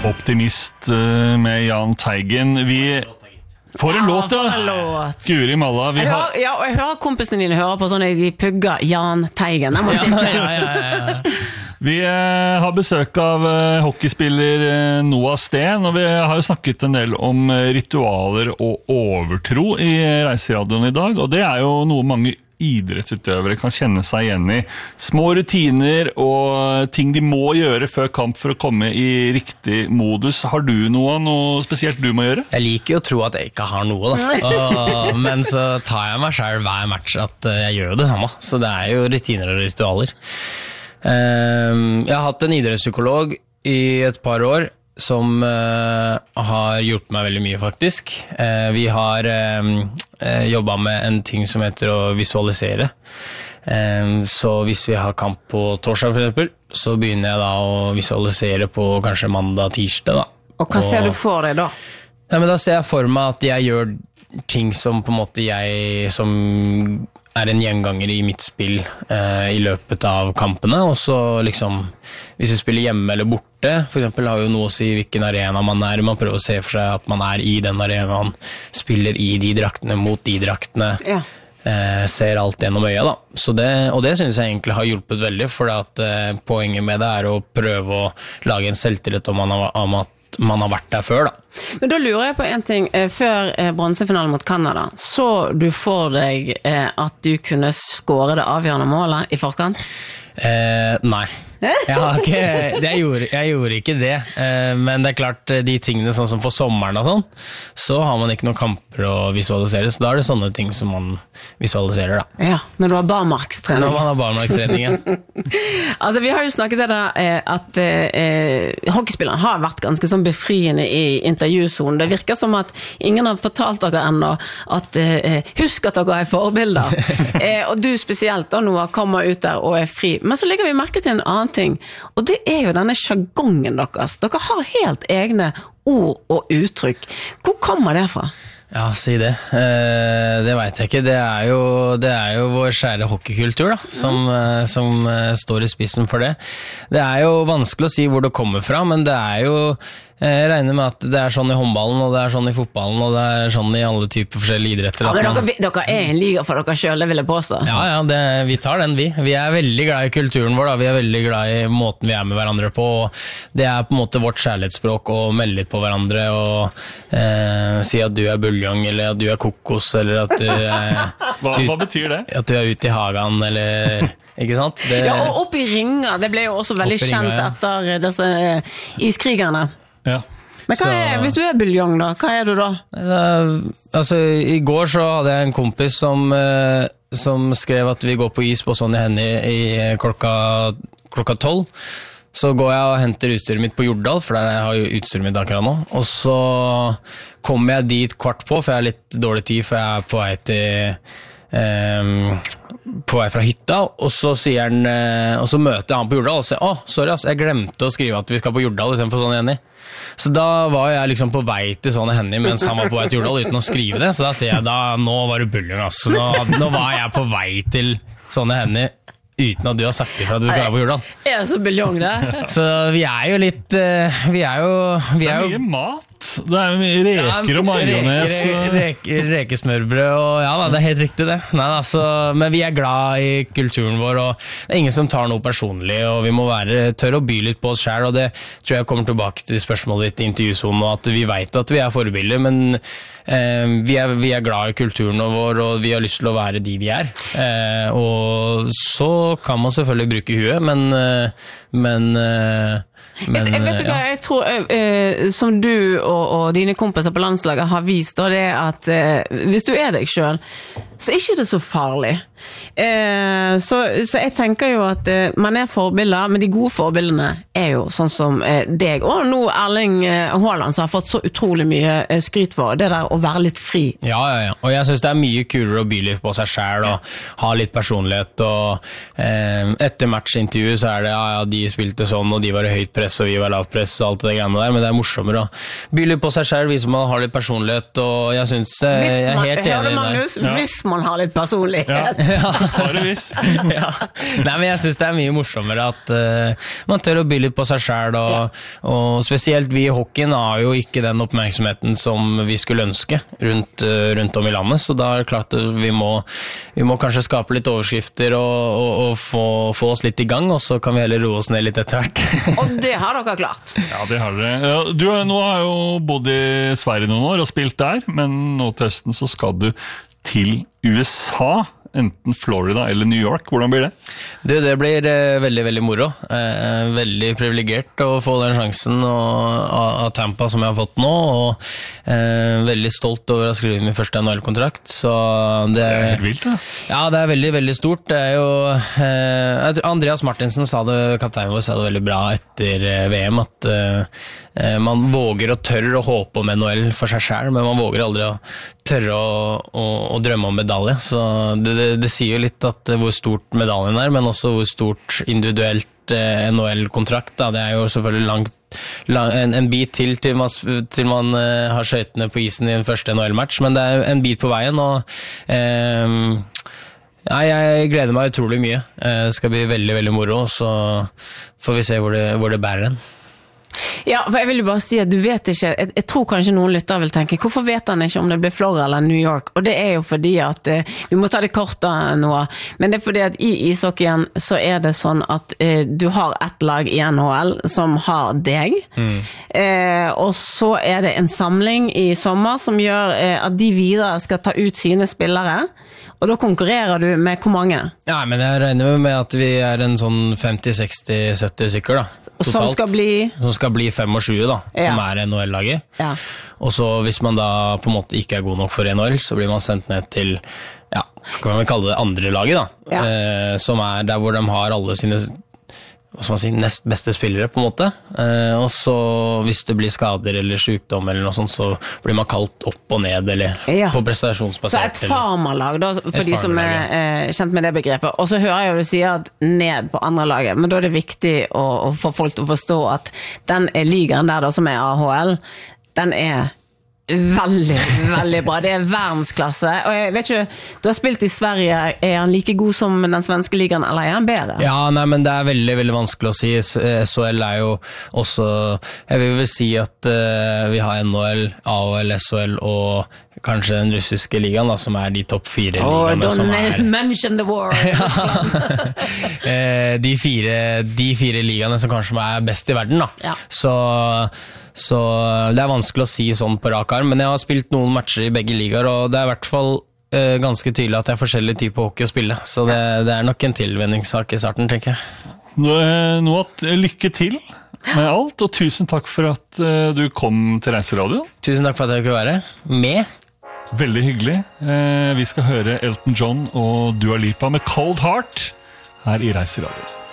Optimist med Jahn Teigen. Vi får en låt, da. Guri malla. Jeg hører kompisene dine hører på sånn de pugger Jahn Teigen. Jeg må si Vi har besøk av hockeyspiller Noah Steen, og vi har jo snakket en del om ritualer og overtro i Reiseradioen i dag, og det er jo noe mange idrettsutøvere kan kjenne seg igjen i. Små rutiner og ting de må gjøre før kamp for å komme i riktig modus. Har du noe spesielt du må gjøre? Jeg liker jo å tro at jeg ikke har noe da. Men så tar jeg meg selv hver match at jeg gjør det samme. Så det er jo rutiner og ritualer. Jeg har hatt en idrettspsykolog i et par år som har hjulpet meg veldig mye faktisk. Vi har jobbet med en ting som heter å visualisere. Så hvis vi har kamp på torsdag for eksempel, så begynner jeg da å visualisere på kanskje mandag, tirsdag da. Og hva ser du for deg da? Ja, men da ser jeg for meg at jeg gjør ting som på en måte som er en gjenganger i mitt spill i løpet av kampene, og så liksom, hvis vi spiller hjemme eller borte, for eksempel har jo noe å si hvilken arena man er, man prøver å se for seg at man er i den arenaen, spiller i de draktene mot de draktene, ser alt gjennom øya da. Så og det synes jeg egentlig har hjulpet veldig, for at poenget med det er å prøve å lage en selvtillit om at man har vært der før da. Men da lurer jeg på en ting. Før bronsefinalen mot Kanada, så du for deg at du kunne skåre det avgjørende målet i forkant? Nei. Jeg gjorde ikke det, men det er klart de tingene sånn som på sommeren og sånn, så har man ikke noen kamper å visualisere, så da er det sånne ting som man visualiserer da. Ja, når du har barmarkstrening. Når man har barmarkstreningen. Altså vi har jo snakket det der at hockeyspilleren har vært ganske sånn befriende i intervjusonen. Det virker som at ingen har fortalt dere enda at husk at dere er forbilder. Og du spesielt da Noah kommer ut der og er fri. Men så legger vi merke til en annen ting, og det er jo denne sjargongen deres. Dere har helt egne ord og uttrykk. Hvor kommer det fra? Ja, si det. Det vet jeg ikke. Det er jo vår kjære hockeykultur da, som står i spissen for det. Det er jo vanskelig å si hvor det kommer fra, men det er jo jeg regner med at det er sånn i håndballen, og det er sånn i fotballen, og det er sånn i alle typer forskjellige idretter. Ja, men dere er en liga for dere selv, det vil jeg påstå. Ja, vi tar den vi. Vi er veldig glad i kulturen vår, da. Vi er veldig glad i måten vi er med hverandre på, og det er på en måte vårt kjærlighetsspråk å melde litt på hverandre, og si at du er buljong, eller at du er kokos, eller at du er... Hva betyr det? At du er ute i hagen, eller... Ikke sant? Ja, og opp i ringer, det ble jo også veldig kjent etter disse iskrigerne. Ja. Men hvis du er buljong da, hva er du da? Altså, i går så hadde jeg en kompis som skrev at vi går på is på Sonny Hennie i klokka 12. Så går jeg og henter utstyret mitt på Jordal, for der har jeg jo utstyret mitt akkurat nå. Og så kommer jeg dit kvart på, for jeg har litt dårlig tid, for jeg er på vei fra hytta, og så sier han, og så møter jeg han på Jordal og sier, sorry ass, jeg glemte å skrive at vi skal på Jordal i stedet for Sonny Hennie. Så da var jeg liksom på vei til Sonny Hennie mens han var på vei til Jordal uten å skrive det, så da sier jeg, nå var du buljong ass, nå var jeg på vei til Sonny Hennie uten at du har sagt det for at du skal være på Jordal. Jeg er så buljong det. Så vi er jo litt, det er mye mat. Det er mye reker og majones. Rekesmørbrød, og ja da, det er helt riktig det. Nei, altså, men vi er glad i kulturen vår, og det er ingen som tar noe personlig, og vi må tørre å by litt på oss selv, og det tror jeg kommer tilbake til spørsmålet ditt i intervjusonen, og at vi vet at vi er forbilder, men vi er glad i kulturen vår, og vi har lyst til å være de vi er. Og så kan man selvfølgelig bruke huet, men jeg vet ikke, jeg tror som du og dine kompiser på landslaget har vist, og det er at hvis du er deg selv, så er ikke det så farlig. Så jeg tenker jo at man er forbilder, men de gode forbildene er jo sånn som deg, og nå Erling Haaland som har fått så utrolig mye skryt for det der å være litt fri. Ja, og jeg synes det er mye kulere å by litt på seg selv og ha litt personlighet, og etter matchintervju så er det, de spilte sånn, og de var i høyt press, og vi var lavt press, og alt det greiene der, men det er morsommere å by litt på seg selv, vise man har litt personlighet, og jeg synes jeg er helt enig Magnus, der. Hvis man har litt personlighet. Bare hvis. Ja. Nei, men jeg synes det er mye morsommere at man tør å by litt på seg selv, og spesielt vi i hockeyen har jo ikke den oppmerksomheten som vi skulle ønske rundt om i landet, så da er det klart at vi må kanskje skape litt overskrifter og få oss litt i gang, og så kan vi heller roe oss ned litt etter hvert. Og det har dere klart. Ja, det har dere. Du nå har jo bodd i Sverige noen år og spilt der, men nå til høsten så skal du til USA, enten Florida eller New York. Hvordan blir det? Det blir veldig, veldig moro. Veldig privilegert å få den sjansen av Tampa som jeg har fått nå, og veldig stolt over å skrive min første NHL-kontrakt. Så det er helt vilt, da. Ja, det er veldig, veldig stort. Det er jo Andreas Martinsen kapteinen vår, sa det veldig bra etter VM, at man våger og tør å håpe om NHL for seg selv, men man våger aldri å tørre å drømme om medalje. Så det sier jo litt at hvor stort medaljen er, men også hvor stort individuelt NHL-kontrakt. Det er jo selvfølgelig en bit til man har skøytene på isen i den første NHL-match, men det er en bit på veien, og jeg gleder meg utrolig mye. Det skal bli veldig, veldig moro, så får vi se hvor det bærer den. Ja, for jeg vil jo bare si at du vet ikke, jeg tror kanskje noen lytter vil tenke, hvorfor vet han ikke om det blir Florida eller New York? Og det er jo fordi at, vi må ta det kort da nå, men det er fordi at i ishockeyen så er det sånn at du har et lag i NHL som har deg, og så er det en samling i sommer som gjør at de videre skal ta ut sine spillere, og da konkurrerer du med hvor mange? Ja, men jeg regner med at vi er en sånn 50, 60, 70 stykker da. Totalt, som skal bli 25 da, som er NHL-laget. Ja. Og så hvis man da på en måte ikke er god nok for NHL, så blir man sendt ned til, kan man kalle det andre laget da, som er der hvor de har alle sine nest beste spillere på en måte, og så hvis det blir skader eller sykdom eller noe sånt, så blir man kalt opp og ned eller på prestasjonsbasert. Så et farmerlag da, for de som er kjent med det begrepet, og så hører jeg jo du sier at ned på andre laget, men da er det viktig å få folk til å forstå at den ligaen der da, som er AHL, den er veldig, veldig bra. Det er verdensklasse. Og jeg vet ikke, du har spilt i Sverige, er han like god som den svenske ligaen, eller er han bedre? Ja, nei, men det er veldig, veldig vanskelig å si. SHL er jo også, jeg vil vel si at vi har NHL, AHL, SHL og kanskje den russiske ligaen da, som er de topp 4 ligaene som er... Don't mention the war! de fire ligaene som kanskje er best i verden da. Ja. Så det er vanskelig å si sånn på rak arm, men jeg har spilt noen matcher i begge ligaer, og det er i hvert fall ganske tydelig at det er forskjellige typer hockey å spille, så det er nok en tilvenningssak i starten, tenker jeg. Nå lykke til med alt, og tusen takk for at du kom til Reiseradio. Tusen takk for at jeg kunne være med. Veldig hyggelig. Vi skal høre Elton John og Dua Lipa med Cold Heart her i Reiseradio.